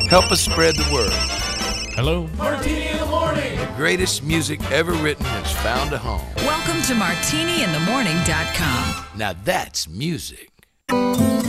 Help us spread the word. Hello? Martini in the Morning. The greatest music ever written has found a home. Welcome to martiniinthemorning.com. Now that's music.